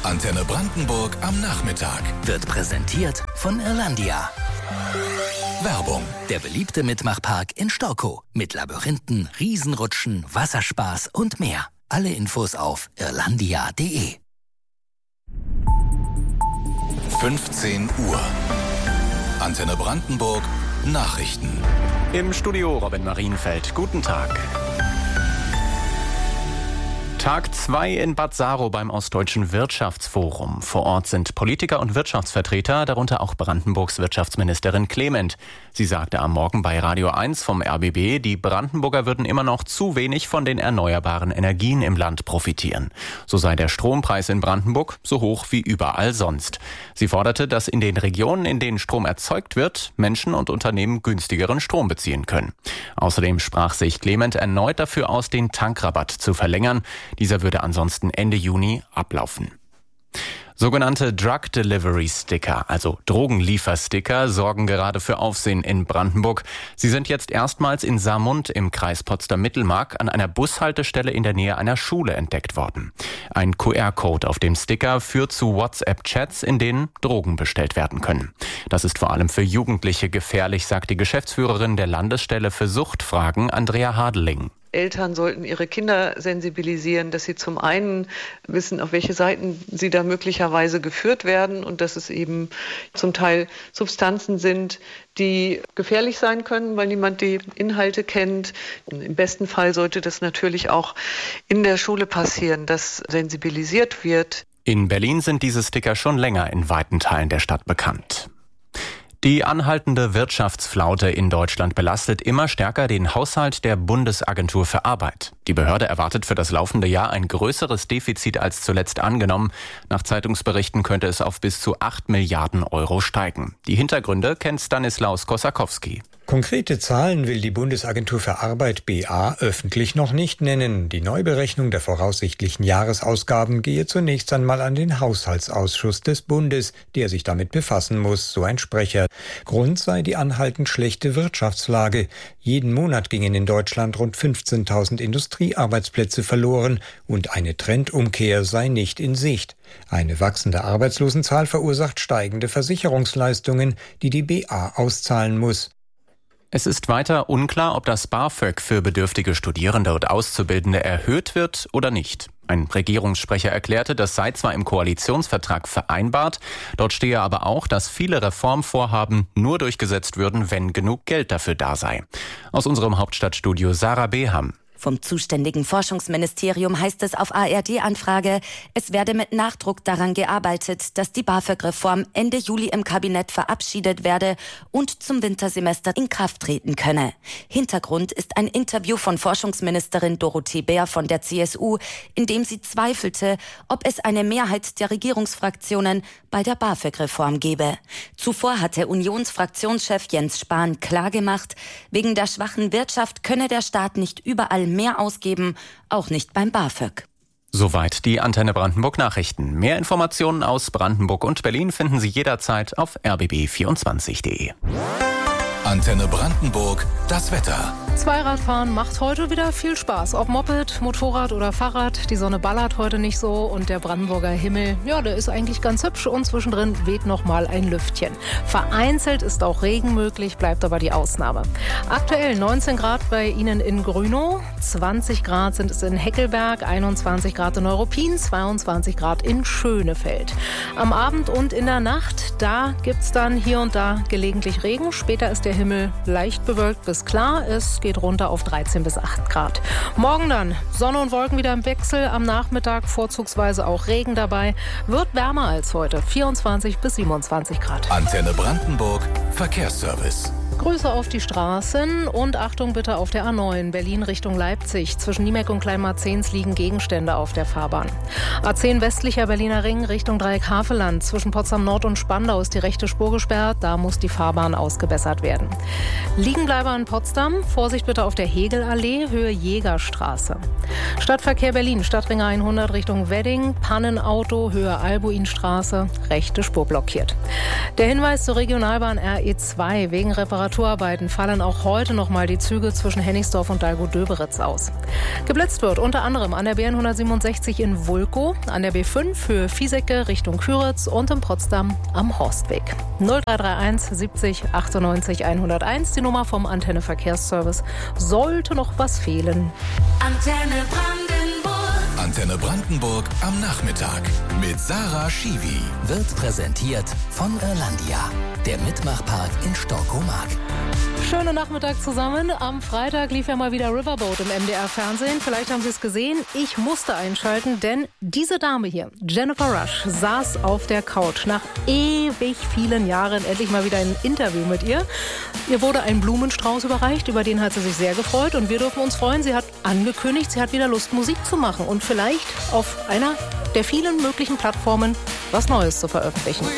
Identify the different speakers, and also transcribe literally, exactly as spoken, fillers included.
Speaker 1: Antenne Brandenburg am Nachmittag.
Speaker 2: Wird präsentiert von Irlandia.
Speaker 1: Werbung.
Speaker 2: Der beliebte Mitmachpark in Storkow. Mit Labyrinthen, Riesenrutschen, Wasserspaß und mehr. Alle Infos auf irlandia punkt de.
Speaker 1: fünfzehn Uhr. Antenne Brandenburg. Nachrichten.
Speaker 3: Im Studio Robin Marienfeld. Guten Tag. Tag zwei in Bad Saro beim Ostdeutschen Wirtschaftsforum. Vor Ort sind Politiker und Wirtschaftsvertreter, darunter auch Brandenburgs Wirtschaftsministerin Clement. Sie sagte am Morgen bei Radio eins vom R B B, die Brandenburger würden immer noch zu wenig von den erneuerbaren Energien im Land profitieren. So sei der Strompreis in Brandenburg so hoch wie überall sonst. Sie forderte, dass in den Regionen, in denen Strom erzeugt wird, Menschen und Unternehmen günstigeren Strom beziehen können. Außerdem sprach sich Clement erneut dafür aus, den Tankrabatt zu verlängern. Dieser würde ansonsten Ende Juni ablaufen. Sogenannte Drug Delivery Sticker, also Drogenliefersticker, sorgen gerade für Aufsehen in Brandenburg. Sie sind jetzt erstmals in Saarmund im Kreis Potsdam-Mittelmark an einer Bushaltestelle in der Nähe einer Schule entdeckt worden. Ein Q R-Code auf dem Sticker führt zu WhatsApp-Chats, in denen Drogen bestellt werden können. Das ist vor allem für Jugendliche gefährlich, sagt die Geschäftsführerin der Landesstelle für Suchtfragen, Andrea Hadeling.
Speaker 4: Eltern sollten ihre Kinder sensibilisieren, dass sie zum einen wissen, auf welche Seiten sie da möglicherweise geführt werden und dass es eben zum Teil Substanzen sind, die gefährlich sein können, weil niemand die Inhalte kennt. Und im besten Fall sollte das natürlich auch in der Schule passieren, dass sensibilisiert wird.
Speaker 3: In Berlin sind diese Sticker schon länger in weiten Teilen der Stadt bekannt. Die anhaltende Wirtschaftsflaute in Deutschland belastet immer stärker den Haushalt der Bundesagentur für Arbeit. Die Behörde erwartet für das laufende Jahr ein größeres Defizit als zuletzt angenommen. Nach Zeitungsberichten könnte es auf bis zu acht Milliarden Euro steigen. Die Hintergründe kennt Stanislaus Kosakowski.
Speaker 5: Konkrete Zahlen will die Bundesagentur für Arbeit B A öffentlich noch nicht nennen. Die Neuberechnung der voraussichtlichen Jahresausgaben gehe zunächst einmal an den Haushaltsausschuss des Bundes, der sich damit befassen muss, so ein Sprecher. Grund sei die anhaltend schlechte Wirtschaftslage. Jeden Monat gingen in Deutschland rund fünfzehntausend Industriearbeitsplätze verloren und eine Trendumkehr sei nicht in Sicht. Eine wachsende Arbeitslosenzahl verursacht steigende Versicherungsleistungen, die die B A auszahlen muss.
Speaker 3: Es ist weiter unklar, ob das BAföG für bedürftige Studierende und Auszubildende erhöht wird oder nicht. Ein Regierungssprecher erklärte, das sei zwar im Koalitionsvertrag vereinbart, dort stehe aber auch, dass viele Reformvorhaben nur durchgesetzt würden, wenn genug Geld dafür da sei. Aus unserem Hauptstadtstudio Sarah Beham.
Speaker 6: Vom zuständigen Forschungsministerium heißt es auf A R D-Anfrage, es werde mit Nachdruck daran gearbeitet, dass die BAföG-Reform Ende Juli im Kabinett verabschiedet werde und zum Wintersemester in Kraft treten könne. Hintergrund ist ein Interview von Forschungsministerin Dorothee Bär von der C S U, in dem sie zweifelte, ob es eine Mehrheit der Regierungsfraktionen bei der BAföG-Reform gebe. Zuvor hatte Unionsfraktionschef Jens Spahn klargemacht, wegen der schwachen Wirtschaft könne der Staat nicht überall mehr ausgeben, auch nicht beim BAföG.
Speaker 3: Soweit die Antenne Brandenburg Nachrichten. Mehr Informationen aus Brandenburg und Berlin finden Sie jederzeit auf r b b vierundzwanzig punkt de.
Speaker 1: Antenne Brandenburg, das Wetter.
Speaker 7: Zweiradfahren macht heute wieder viel Spaß. Ob Moped, Motorrad oder Fahrrad. Die Sonne ballert heute nicht so und der Brandenburger Himmel, ja, der ist eigentlich ganz hübsch und zwischendrin weht noch mal ein Lüftchen. Vereinzelt ist auch Regen möglich, bleibt aber die Ausnahme. Aktuell neunzehn Grad bei Ihnen in Grünow, zwanzig Grad sind es in Heckelberg, einundzwanzig Grad in Neuruppin, zweiundzwanzig Grad in Schönefeld. Am Abend und in der Nacht, da gibt's dann hier und da gelegentlich Regen. Später ist der Himmel leicht bewölkt bis klar. Es geht runter auf dreizehn bis acht Grad. Morgen dann Sonne und Wolken wieder im Wechsel. Am Nachmittag vorzugsweise auch Regen dabei. Wird wärmer als heute. vierundzwanzig bis siebenundzwanzig Grad.
Speaker 1: Antenne Brandenburg, Verkehrsservice.
Speaker 7: Grüße auf die Straßen und Achtung bitte auf der A neun Berlin Richtung Leipzig. Zwischen Niemeck und Kleinmarzens liegen Gegenstände auf der Fahrbahn. A zehn westlicher Berliner Ring Richtung Dreieck Havelland. Zwischen Potsdam Nord und Spandau ist die rechte Spur gesperrt. Da muss die Fahrbahn ausgebessert werden. Liegenbleiber in Potsdam. Vorsicht bitte auf der Hegelallee, Höhe Jägerstraße. Stadtverkehr Berlin, Stadtring hundert Richtung Wedding. Pannenauto, Höhe Albuinstraße. Rechte Spur blockiert. Der Hinweis zur Regionalbahn R E zwei wegen Reparatur Reparaturarbeiten fallen auch heute noch mal die Züge zwischen Hennigsdorf und Dahlgow-Döberitz aus. Geblitzt wird unter anderem an der B N hundertsiebenundsechzig in Vulkow, an der B fünf für Viesecke Richtung Küritz und in Potsdam am Horstweg. null drei drei eins siebzig achtundneunzig hunderteins, die Nummer vom Antenne Verkehrsservice. Sollte noch was fehlen.
Speaker 1: Antenne Brandenburg. Antenne Brandenburg am Nachmittag mit Sarah Schiwi.
Speaker 2: Wird präsentiert von Irlandia, der Mitmachpark in Storkow-Mark.
Speaker 7: Schönen Nachmittag zusammen. Am Freitag lief ja mal wieder Riverboat im M D R-Fernsehen. Vielleicht haben Sie es gesehen. Ich musste einschalten, denn diese Dame hier, Jennifer Rush, saß auf der Couch. Nach ewig vielen Jahren endlich mal wieder ein Interview mit ihr. Ihr wurde ein Blumenstrauß überreicht, über den hat sie sich sehr gefreut. Und wir dürfen uns freuen, sie hat angekündigt, sie hat wieder Lust, Musik zu machen. Und vielleicht auf einer der vielen möglichen Plattformen was Neues zu veröffentlichen.